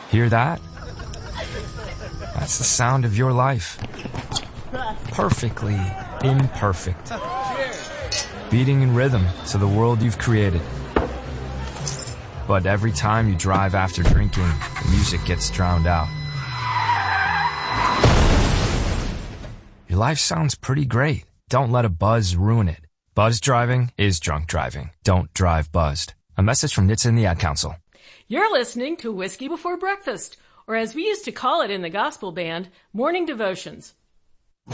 Hear that? That's the sound of your life. Perfectly imperfect. Beating in rhythm to the world you've created. But every time you drive after drinking, the music gets drowned out. Your life sounds pretty great. Don't let a buzz ruin it. Buzz driving is drunk driving. Don't drive buzzed. A message from NHTSA and the Ad Council. You're listening to Whiskey Before Breakfast, or as we used to call it in the gospel band, Morning Devotions.